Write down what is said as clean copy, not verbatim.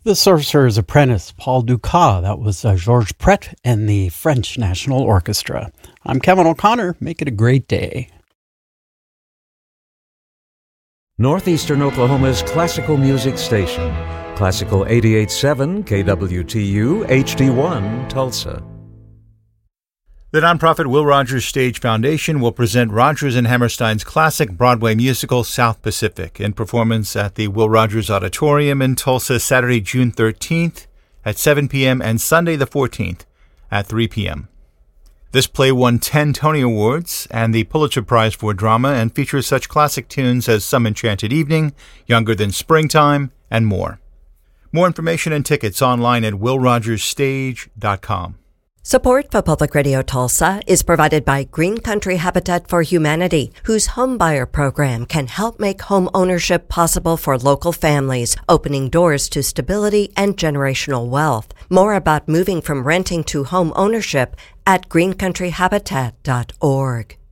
The Sorcerer's Apprentice, Paul Dukas. That was Georges Pret and the French National Orchestra. I'm Kevin O'Connor. Make it a great day. Northeastern Oklahoma's classical music station. Classical 88.7 KWTU HD1 Tulsa. The nonprofit Will Rogers Stage Foundation will present Rodgers and Hammerstein's classic Broadway musical South Pacific in performance at the Will Rogers Auditorium in Tulsa Saturday, June 13th at 7 p.m. and Sunday the 14th at 3 p.m. This play won 10 Tony Awards and the Pulitzer Prize for Drama and features such classic tunes as Some Enchanted Evening, Younger Than Springtime, and more. More information and tickets online at willrogersstage.com. Support for Public Radio Tulsa is provided by Green Country Habitat for Humanity, whose homebuyer program can help make home ownership possible for local families, opening doors to stability and generational wealth. More about moving from renting to home ownership at greencountryhabitat.org.